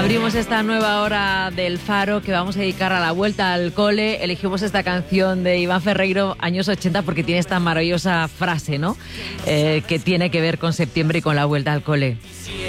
Abrimos esta nueva hora del Faro que vamos a dedicar a la vuelta al cole. Elegimos esta canción de Iván Ferreiro, años 80, porque tiene esta maravillosa frase, ¿no? Que tiene que ver con septiembre y con la vuelta al cole.